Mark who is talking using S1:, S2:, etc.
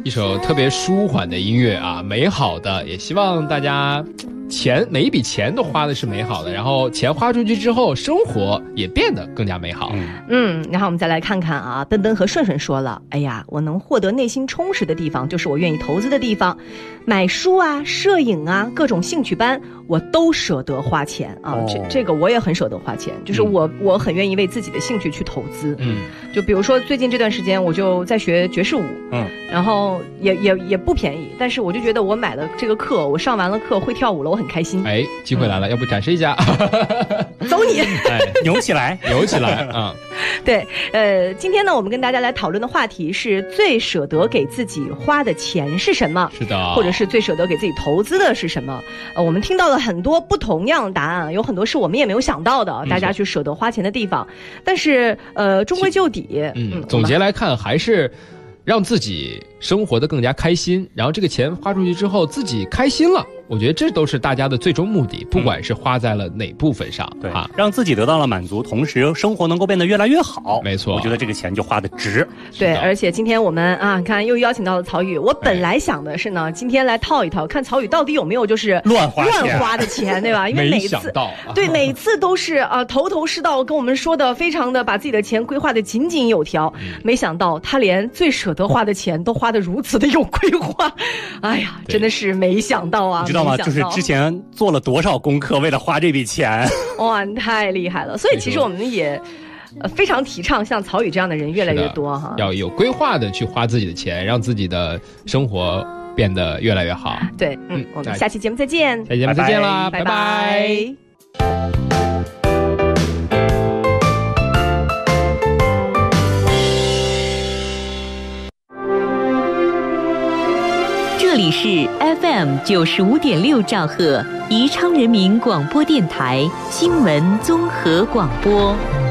S1: 一首特别舒缓的音乐啊，美好的，也希望大家每一笔钱都花的是美好的，然后钱花出去之后，生活也变得更加美好。
S2: 然后我们再来看看啊，奔奔和顺顺说了，哎呀，我能获得内心充实的地方，就是我愿意投资的地方，买书啊、摄影啊、各种兴趣班，我都舍得花钱啊。这个我也很舍得花钱，就是我很愿意为自己的兴趣去投资。就比如说最近这段时间，我就在学爵士舞，然后也不便宜，但是我就觉得我买了这个课，我上完了课会跳舞了，我很开心。
S1: 哎，机会来了，要不展示一下？
S2: 走你！
S3: 哎，扭起来，
S1: 扭起来啊！
S2: 对，今天呢，我们跟大家来讨论的话题是最舍得给自己花的钱是什么？
S1: 是的，
S2: 或者是最舍得给自己投资的是什么？我们听到了很多不同样的答案，有很多是我们也没有想到的，大家去舍得花钱的地方。但是，终归就底，
S1: 总结来看还是让自己生活得更加开心，然后这个钱花出去之后，自己开心了。我觉得这都是大家的最终目的，不管是花在了哪部分上，
S3: 对啊，让自己得到了满足，同时生活能够变得越来越好。
S1: 没错，
S3: 我觉得这个钱就花得值。
S2: 对，而且今天我们啊，看又邀请到了曹宇。我本来想的是呢，今天来套一套，看曹宇到底有没有就是
S3: 乱花
S2: 的钱，对吧？因为每次对每次都是头头是道，跟我们说的非常的把自己的钱规划的井井有条。没想到他连最舍得花的钱都花得如此的有规划，哎呀，真的是没想到啊！
S3: 你知道吗？就是之前做了多少功课，为了花这笔钱。
S2: 哇，你太厉害了！所以其实我们也非常提倡像曹宇这样的人越来越多哈，
S1: 要有规划的去花自己的钱，让自己的生活变得越来越好。
S2: 对，我们下期节目再见。
S1: 下期节目再见啦，
S2: 拜拜。
S4: 这里是 FM 95.6兆赫，宜昌人民广播电台新闻综合广播。